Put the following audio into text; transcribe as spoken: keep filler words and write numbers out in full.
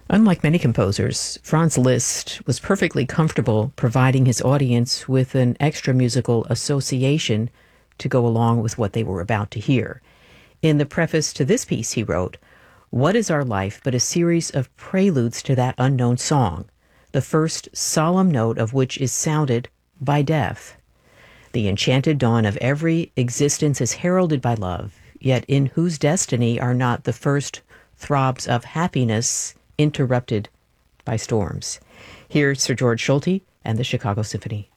Unlike many composers, Franz Liszt was perfectly comfortable providing his audience with an extra musical association to go along with what they were about to hear. In the preface to this piece, he wrote, "What is our life but a series of preludes to that unknown song, the first solemn note of which is sounded by death? The enchanted dawn of every existence is heralded by love, yet in whose destiny are not the first throbs of happiness interrupted by storms." Here's Sir George Solti and the Chicago Symphony.